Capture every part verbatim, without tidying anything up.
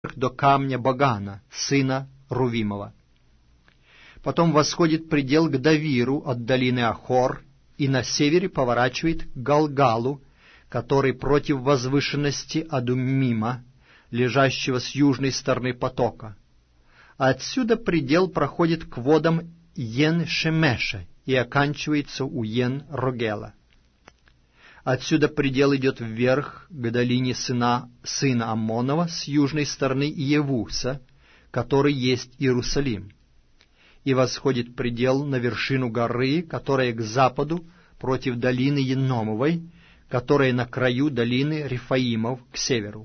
до камня Багана, сына Рувимова. Потом восходит предел к Давиру от долины Ахор, и на севере поворачивает к Галгалу, который против возвышенности Адуммима, лежащего с южной стороны потока. Отсюда предел проходит к водам Йен-Шемеша и оканчивается у Йен-Рогела. Отсюда предел идет вверх к долине сына, сына Аммонова с южной стороны Иевуса, который есть Иерусалим, и восходит предел на вершину горы, которая к западу против долины Еномовой, которая на краю долины Рефаимов к северу.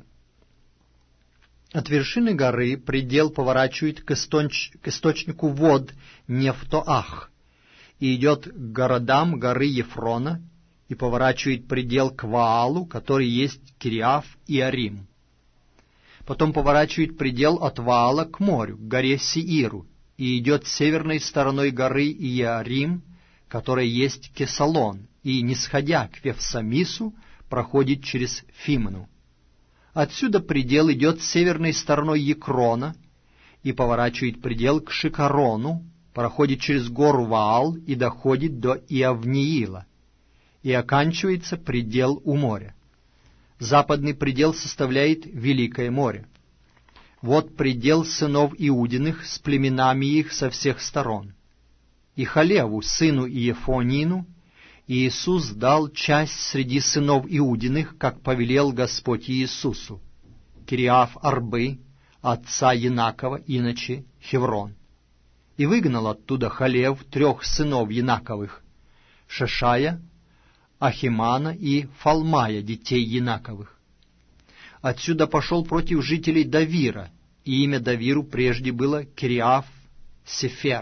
От вершины горы предел поворачивает к, источ... к источнику вод Нефтоах и идет к городам горы Ефрона, и поворачивает предел к Ваалу, который есть Кириаф и Арим. Потом поворачивает предел от Ваала к морю, к горе Сеиру, и идет северной стороной горы Иарим, которая есть Кесалон, и, нисходя к Вефсамису, проходит через Фимну. Отсюда предел идет северной стороной Екрона, и поворачивает предел к Шикарону, проходит через гору Ваал и доходит до Иавниила, и оканчивается предел у моря. Западный предел составляет Великое море. Вот предел сынов Иудиных с племенами их со всех сторон. И Халеву, сыну Иефонину, Иисус дал часть среди сынов Иудиных, как повелел Господь Иисусу, Кириаф-Арбы, отца Янакова, иначе Хеврон. И выгнал оттуда Халев трех сынов Янаковых, Шешая, Ахимана и Фалмая, детей Янаковых. Отсюда пошел против жителей Давира, и имя Давиру прежде было Кириаф-Сефер.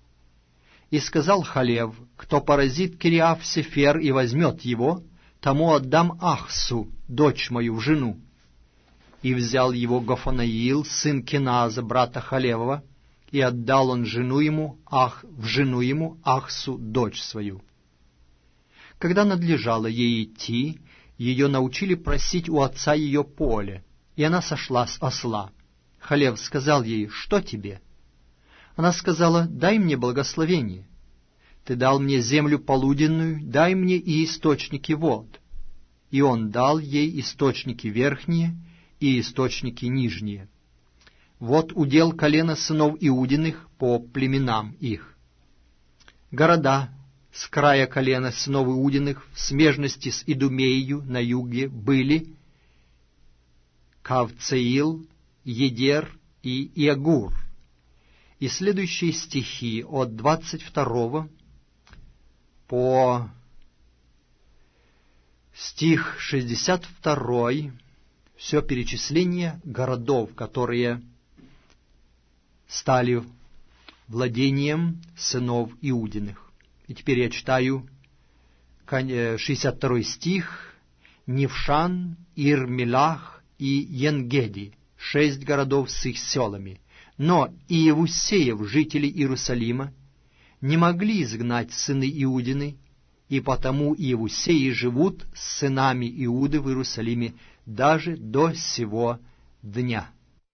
И сказал Халев: кто поразит Кириаф-Сефер и возьмет его, тому отдам Ахсу, дочь мою, в жену. И взял его Гофанаил, сын Кеназа, брата Халевова, и отдал он жену ему, ах, в жену ему Ахсу, дочь свою. Когда надлежало ей идти, ее научили просить у отца ее поле, и она сошла с осла. Халев сказал ей: что тебе? Она сказала: дай мне благословение. Ты дал мне землю полуденную, дай мне и источники вод. И он дал ей источники верхние и источники нижние. Вот удел колена сынов Иудиных по племенам их. Города с края колена сынов Иудиных в смежности с Идумею на юге были Кавцеил, Едер и Иагур. И следующие стихи от двадцать второго по стих шестьдесят второй, все перечисление городов, которые стали владением сынов Иудиных. И теперь я читаю шестьдесят второй стих. Нившан, Ир-Мелах и Енгеди, шесть городов с их селами. Но Иевусеев, жители Иерусалима, не могли изгнать сыны Иудины, и потому Иевусеи живут с сынами Иуды в Иерусалиме даже до сего дня.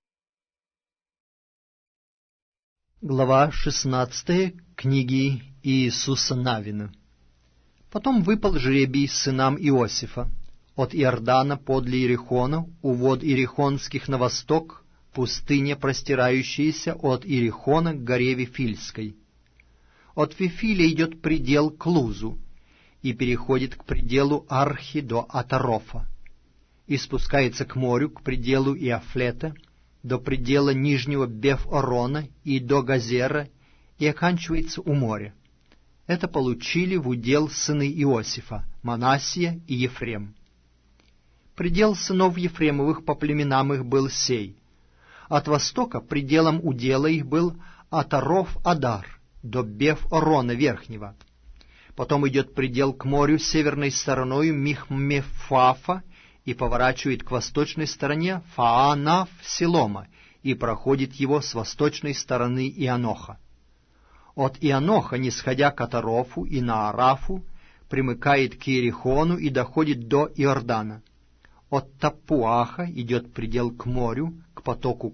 Глава шестнадцатая книги Иисуса Навина. Потом выпал жребий сынам Иосифа от Иордана подле Иерихона, у вод Иерихонских на восток, пустыня, простирающаяся от Иерихона к горе Вифильской. От Вифиля идет предел к Лузу и переходит к пределу Архи до Атарофа, и спускается к морю, к пределу Иафлета, до предела нижнего Беф-Орона и до Газера, и оканчивается у моря. Это получили в удел сыны Иосифа, Манассия и Ефрем. Предел сынов Ефремовых по племенам их был сей. От востока пределом удела их был Атаров-Адар, до Беф-Орона верхнего. Потом идет предел к морю северной стороною Михмефафа, и поворачивает к восточной стороне Фаанаф-Силома, и проходит его с восточной стороны Ианоха. От Ианоха, нисходя к Атарофу и Наарафу, примыкает к Иерихону и доходит до Иордана. От Тапуаха идет предел к морю, к потоку